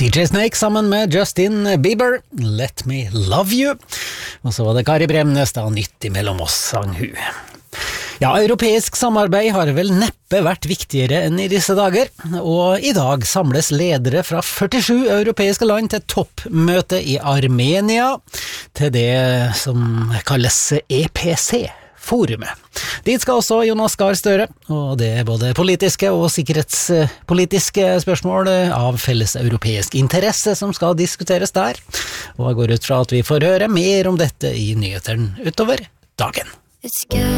DJ Snake sammen med Justin Bieber, Let Me Love You. Og så var det Kari Bremnes da, Nytt imellom oss, sang hun. Ja, europeisk samarbeid har vel neppe vært viktigere enn i disse dager, og i dag samles ledere fra 47 europeiske land til toppmøte i Armenia, til det som kalles EPC-forumet. Dit skal også Jonas Gahr Støre, og det er både politiske og sikkerhetspolitiske spørsmål av felles europeisk interesse som skal diskuteres der, og jeg går ut fra at vi får høre mer om dette i nyhetene utover dagen.